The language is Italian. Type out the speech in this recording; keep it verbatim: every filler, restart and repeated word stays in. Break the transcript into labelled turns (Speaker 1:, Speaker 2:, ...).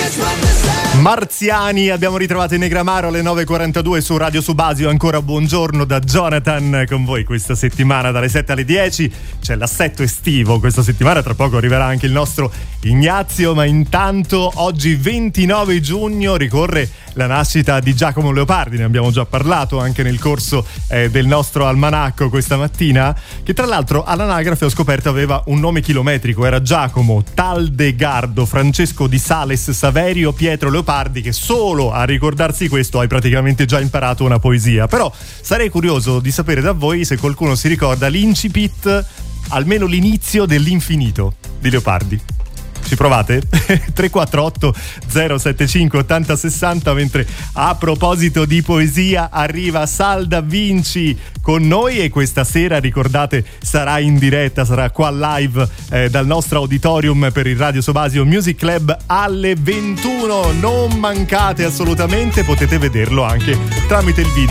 Speaker 1: Marziani, abbiamo ritrovato in Negramaro alle nove e quarantadue su Radio Subasio. Ancora buongiorno da Jonathan con voi questa settimana dalle sette alle dieci. C'è l'assetto estivo questa settimana, tra poco arriverà anche il nostro Ignazio, ma intanto oggi ventinove giugno ricorre la nascita di Giacomo Leopardi. Ne abbiamo già parlato anche nel corso eh, del nostro almanacco questa mattina, che tra l'altro all'anagrafe ho scoperto aveva un nome chilometrico, era Giacomo Taldegardo Francesco di Sales Saverio Pietro Leopardi, che solo a ricordarsi questo hai praticamente già imparato una poesia. Però sarei curioso di sapere da voi se qualcuno si ricorda l'incipit, almeno l'inizio dell'infinito di Leopardi. Ci provate? tre quattro otto zero sette cinque otto zero sei zero. Mentre a proposito di poesia arriva Sal Da Vinci con noi, e questa sera, ricordate, sarà in diretta, sarà qua live eh, dal nostro auditorium per il Radio Subasio Music Club alle ventuno. Non mancate assolutamente, potete vederlo anche tramite il video